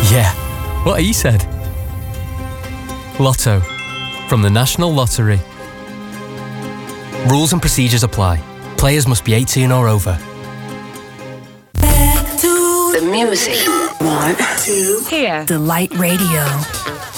Yeah, what he said. Lotto, from the National Lottery. Rules and procedures apply. Players must be 18 or over. Back to the music. 1, 2, Here. Delight Radio.